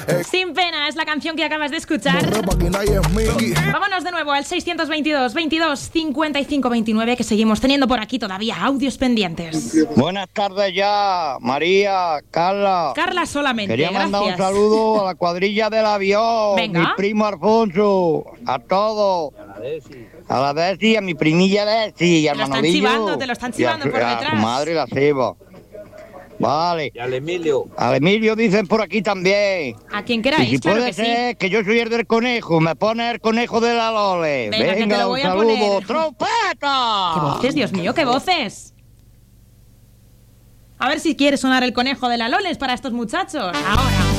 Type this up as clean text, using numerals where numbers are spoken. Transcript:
Sin pena es la canción que acabas de escuchar. Vámonos de nuevo al 622 22 55 29, que seguimos teniendo por aquí todavía audios pendientes. Buenas tardes ya, María, Carla. Carla solamente, Quería mandar gracias. un saludo a la cuadrilla del avión. Venga. Mi primo Alfonso, a todos. A la Desi, a mi primilla Desi, a Manolillo. Te lo están chivando por a detrás. su madre la Seba. Vale. Y al Emilio. Al Emilio dicen por aquí también. A quien queráis, Y si claro puede que ser sí. que yo soy el del conejo, me pone el conejo de la Lole. Venga, que te lo voy a un saludo. poner. ¡Trompeta! ¡Qué voces, Dios mío, qué voces! A ver si quiere sonar el conejo de la Loles para estos muchachos. Ahora.